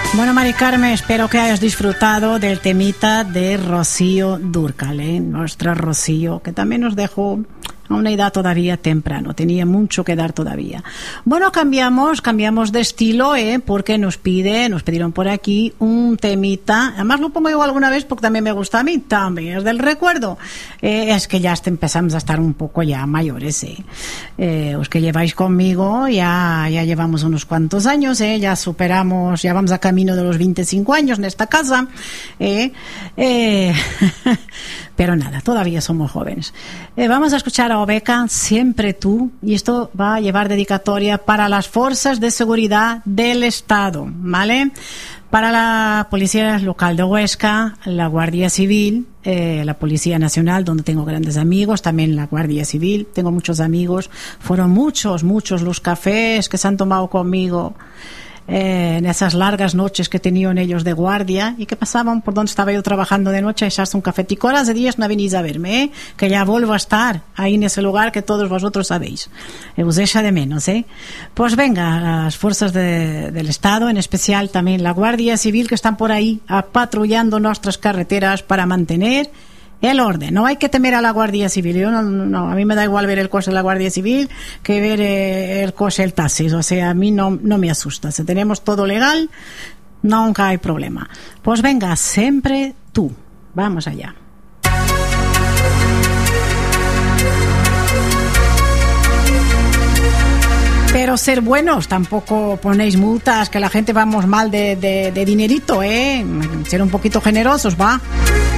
Bueno, Mari Carmen, espero que hayas disfrutado del temita de Rocío Dúrcal, nuestra Rocío, que también nos dejó a una edad todavía temprano, tenía mucho que dar todavía. Bueno, cambiamos de estilo, porque nos pidieron por aquí un temita, además lo pongo yo alguna vez porque también me gusta a mí, también es del recuerdo, es que ya empezamos a estar un poco ya mayores, los que lleváis conmigo ya llevamos unos cuantos años, ya superamos, ya vamos a camino de los 25 años en esta casa, pero nada, todavía somos jóvenes. Vamos a escuchar a Obeca, Siempre Tú, y esto va a llevar dedicatoria para las fuerzas de seguridad del Estado, ¿vale? Para la Policía Local de Huesca, la Guardia Civil, la Policía Nacional, donde tengo grandes amigos, también la Guardia Civil, tengo muchos amigos, fueron muchos los cafés que se han tomado conmigo en esas largas noches que tenían ellos de guardia y que pasaban por donde estaba yo trabajando de noche a echarse un cafetico. Horas de días no venís a verme, que ya vuelvo a estar ahí en ese lugar que todos vosotros sabéis. Os echa de menos, Pues venga, las fuerzas del Estado, en especial también la Guardia Civil, que están por ahí patrullando nuestras carreteras para mantener el orden. No hay que temer a la Guardia Civil. Yo no, a mí me da igual ver el coche de la Guardia Civil que ver el coche del taxi. O sea, a mí no me asusta. Si tenemos todo legal, nunca hay problema. Pues venga, Siempre Tú. Vamos allá. Pero ser buenos, tampoco ponéis multas, que la gente vamos mal de dinerito, ser un poquito generosos, va.